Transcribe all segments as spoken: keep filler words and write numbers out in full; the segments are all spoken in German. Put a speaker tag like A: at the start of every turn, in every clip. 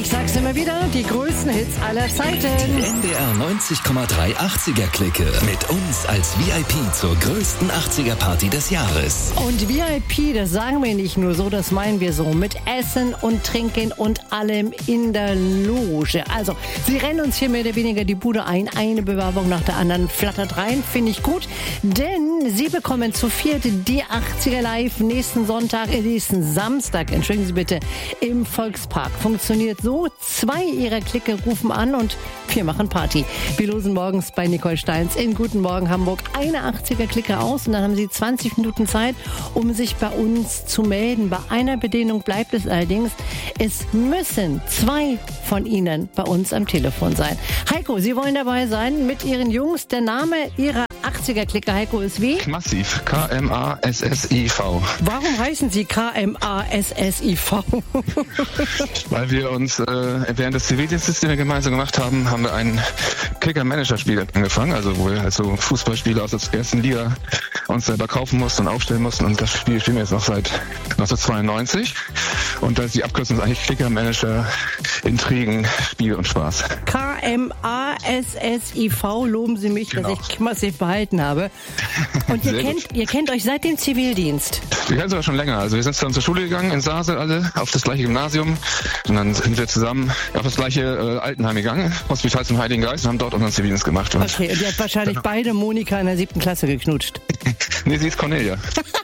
A: Ich sag's immer wieder, die größten Hits aller Zeiten.
B: Die N D R neunzig Komma drei achtziger-Clique mit uns als V I P zur größten achtziger-Party des Jahres.
A: Und V I P, das sagen wir nicht nur so, das meinen wir so. Mit Essen und Trinken und allem in der Loge. Also, sie rennen uns hier mehr oder weniger die Bude ein. Eine Bewerbung nach der anderen flattert rein. Finde ich gut. Denn sie bekommen zu viert die achtziger Live nächsten Sonntag, äh, nächsten Samstag, entschuldigen Sie bitte, im Volkspark. Funktioniert so. Zwei ihrer Clique rufen an und wir machen Party. Wir losen morgens bei Nicole Steins in Guten Morgen Hamburg eine achtziger-Clique aus und dann haben sie zwanzig Minuten Zeit, um sich bei uns zu melden. Bei einer Bedingung bleibt es allerdings, es müssen zwei von ihnen bei uns am Telefon sein. Heiko, Sie wollen dabei sein mit Ihren Jungs. Der Name Ihrer achtziger-Clique, Heiko, ist wie?
C: Massiv. K M A S S I V.
A: Warum heißen Sie K M A S S I V?
C: Weil wir uns äh, während des Zivildienstes, den wir gemeinsam gemacht haben, haben wir ein Kicker-Manager-Spiel angefangen, also wo wir halt so Fußballspiele aus der ersten Liga uns selber kaufen mussten und aufstellen mussten, und das Spiel spielen wir jetzt noch seit neunzehnhundertzweiundneunzig, und da ist die Abkürzung ist eigentlich Kicker-Manager, Intrigen, Spiel und Spaß.
A: K M A S S I V, loben Sie mich, genau, dass ich massiv behalten habe. Und ihr kennt, ihr kennt euch seit dem Zivildienst?
C: Wir kennen es aber schon länger. Also wir sind dann zur Schule gegangen in Sasel alle, auf das gleiche Gymnasium, und dann sind wir zusammen auf das gleiche äh, Altenheim gegangen, Hospital zum Heiligen Geist, und haben dort unseren Zivildienst gemacht. Und
A: okay, und ihr habt wahrscheinlich beide Monika in der siebten Klasse geknutscht.
C: Nee, sie ist Cornelia.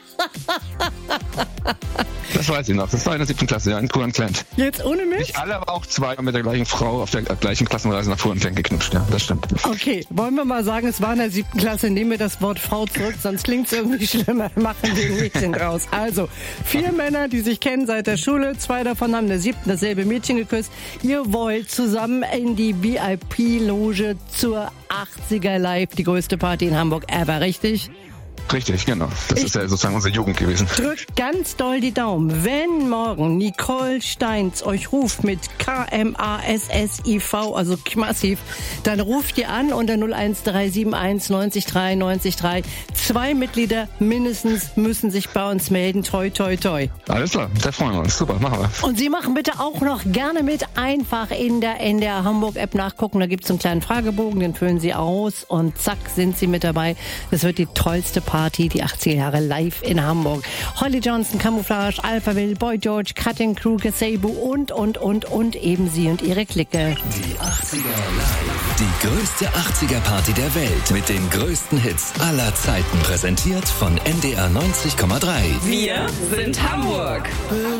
C: Das weiß ich noch. Das war in der siebten Klasse, ja, in Purenklendt.
A: Jetzt ohne mich?
C: Nicht alle, aber auch zwei mit der gleichen Frau auf der gleichen Klassenreise nach Purenklendt geknutscht. Ja, das stimmt.
A: Okay, wollen wir mal sagen, es war in der siebten Klasse. Nehmen wir das Wort Frau zurück, sonst klingt es irgendwie schlimmer. Machen wir ein Mädchen draus. Also, vier Männer, die sich kennen seit der Schule. Zwei davon haben in der siebten dasselbe Mädchen geküsst. Ihr wollt zusammen in die V I P-Loge zur achtziger Live, die größte Party in Hamburg ever, richtig?
C: Richtig, genau. Das ich ist ja sozusagen unsere Jugend gewesen.
A: Drückt ganz doll die Daumen. Wenn morgen Nicole Steins euch ruft mit K M A S S I V, also massiv, dann ruft ihr an unter null eins drei sieben eins neun drei neun drei. Zwei Mitglieder mindestens müssen sich bei uns melden. Toi, toi, toi.
C: Alles klar, da freuen wir uns. Super, machen wir.
A: Und Sie machen bitte auch noch gerne mit. Einfach in der N D R Hamburg App nachgucken. Da gibt es einen kleinen Fragebogen, den füllen Sie aus und zack, sind Sie mit dabei. Das wird die tollste Party. Party, die achtziger Jahre live in Hamburg. Holly Johnson, Camouflage, Alphaville, Boy George, Cutting Crew, Gazebo und, und, und, und eben sie und ihre Clique.
B: Die achtziger Live. Die größte achtziger-Party der Welt mit den größten Hits aller Zeiten. Präsentiert von N D R neunzig Komma drei.
D: Wir sind Hamburg.